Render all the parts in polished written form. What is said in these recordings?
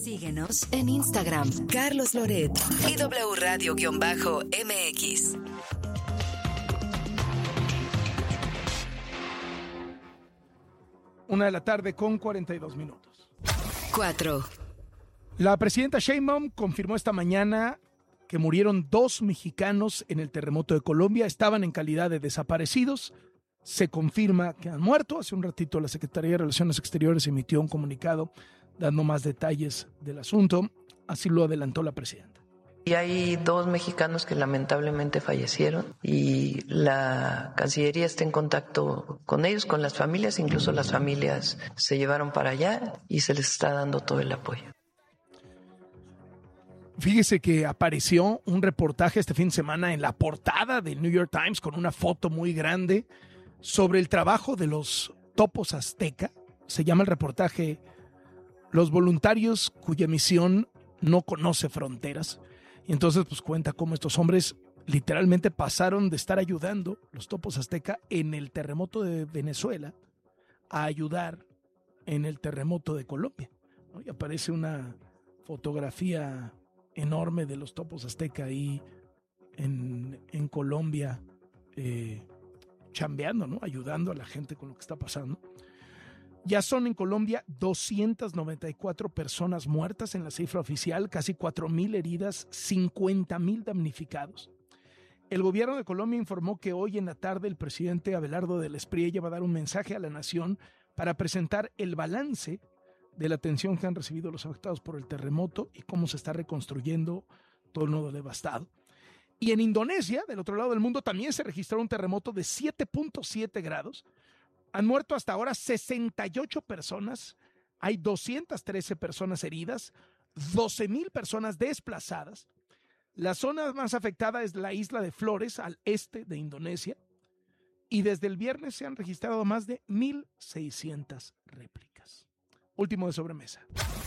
Síguenos en Instagram, Carlos Loret y W Radio-MX. 1:42 p.m. 4. La presidenta Sheinbaum confirmó esta mañana que murieron 2 mexicanos en el terremoto de Colombia. Estaban en calidad de desaparecidos. Se confirma que han muerto. Hace un ratito la Secretaría de Relaciones Exteriores emitió un comunicado dando más detalles del asunto. Así lo adelantó la presidenta. Y hay 2 mexicanos que lamentablemente fallecieron y la Cancillería está en contacto con ellos, con las familias, incluso las familias se llevaron para allá y se les está dando todo el apoyo. Fíjese que apareció un reportaje este fin de semana en la portada del New York Times con una foto muy grande sobre el trabajo de los topos azteca. Se llama el reportaje Los voluntarios cuya misión no conoce fronteras. Y entonces pues cuenta cómo estos hombres literalmente pasaron de estar ayudando los topos azteca en el terremoto de Venezuela a ayudar en el terremoto de Colombia, ¿no? Y aparece una fotografía enorme de los topos azteca ahí en Colombia, chambeando, ¿no? Ayudando a la gente con lo que está pasando. Ya son en Colombia 294 personas muertas en la cifra oficial, casi 4,000 heridas, 50,000 damnificados. El gobierno de Colombia informó que hoy en la tarde el presidente Abelardo del Espriella va a dar un mensaje a la nación para presentar el balance de la atención que han recibido los afectados por el terremoto y cómo se está reconstruyendo todo el nudo devastado. Y en Indonesia, del otro lado del mundo, también se registró un terremoto de 7.7 grados. Han muerto hasta ahora 68 personas, hay 213 personas heridas, 12,000 personas desplazadas. La zona más afectada es la isla de Flores, al este de Indonesia, y desde el viernes se han registrado más de 1,600 réplicas. Último de sobremesa.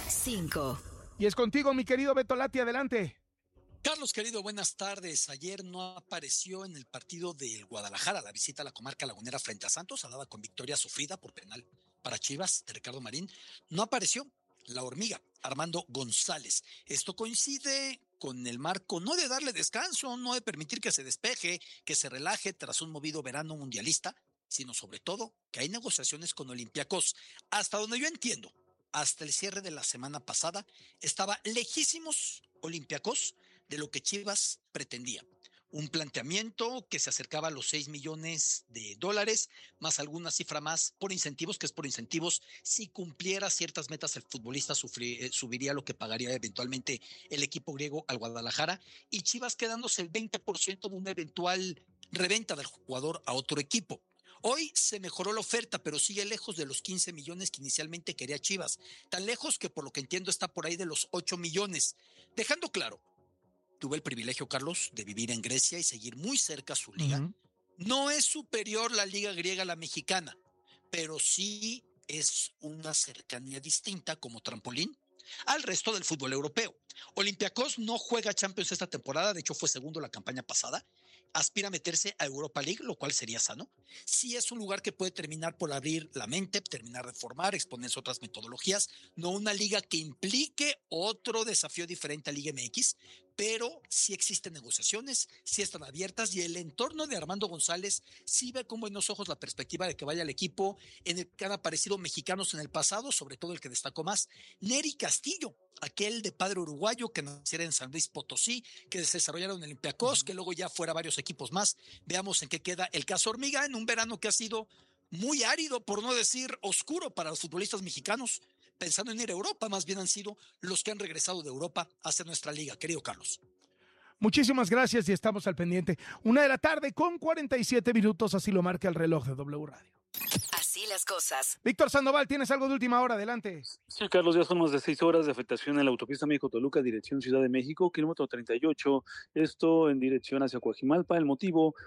5. Y es contigo, mi querido Beto Lati, adelante. Carlos, querido, buenas tardes. Ayer no apareció en el partido del Guadalajara, la visita a la comarca lagunera frente a Santos, salada con victoria sufrida por penal para Chivas de Ricardo Marín. No apareció la hormiga, Armando González. Esto coincide con el marco no de darle descanso, no de permitir que se despeje, que se relaje tras un movido verano mundialista, sino sobre todo que hay negociaciones con Olympiacos. Hasta donde yo entiendo, hasta el cierre de la semana pasada, estaba lejísimos Olympiacos de lo que Chivas pretendía. Un planteamiento que se acercaba a los $6 millones, más alguna cifra más por incentivos, que es por incentivos. Si cumpliera ciertas metas, el futbolista subiría lo que pagaría eventualmente el equipo griego al Guadalajara, y Chivas quedándose el 20% de una eventual reventa del jugador a otro equipo. Hoy se mejoró la oferta, pero sigue lejos de los 15 millones que inicialmente quería Chivas. Tan lejos que, por lo que entiendo, está por ahí de los 8 millones. Dejando claro, tuve el privilegio, Carlos, de vivir en Grecia y seguir muy cerca su liga. Uh-huh. No es superior la liga griega a la mexicana, pero sí es una cercanía distinta como trampolín al resto del fútbol europeo. Olympiacos no juega Champions esta temporada, de hecho fue segundo la campaña pasada. Aspira a meterse a Europa League, lo cual sería sano. Sí es un lugar que puede terminar por abrir la mente, terminar de formar, exponerse a otras metodologías, no una liga que implique otro desafío diferente a Liga MX, pero sí existen negociaciones, sí están abiertas, y el entorno de Armando González sí ve con buenos ojos la perspectiva de que vaya al equipo en el que han aparecido mexicanos en el pasado, sobre todo el que destacó más, Nery Castillo, aquel de padre uruguayo que naciera en San Luis Potosí, que se desarrollara en Olympiacos, que luego ya fuera varios equipos más. Veamos en qué queda el caso Hormiga en un verano que ha sido muy árido, por no decir oscuro, para los futbolistas mexicanos. Pensando en ir a Europa, más bien han sido los que han regresado de Europa hacia nuestra liga, querido Carlos. Muchísimas gracias y estamos al pendiente. 1:47 p.m, así lo marca el reloj de W Radio. Así las cosas. Víctor Sandoval, ¿tienes algo de última hora? Adelante. Sí, Carlos, ya son más de 6 horas de afectación en la autopista México-Toluca, dirección Ciudad de México, kilómetro 38, esto en dirección hacia Coajimalpa. El motivo,